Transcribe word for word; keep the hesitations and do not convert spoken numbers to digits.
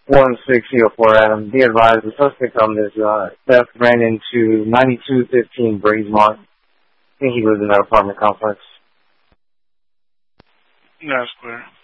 one six zero four Adam. Be advised, the suspect on this uh, theft ran into ninety-two fifteen Braesmont. I think he lives in that apartment complex. That's clear.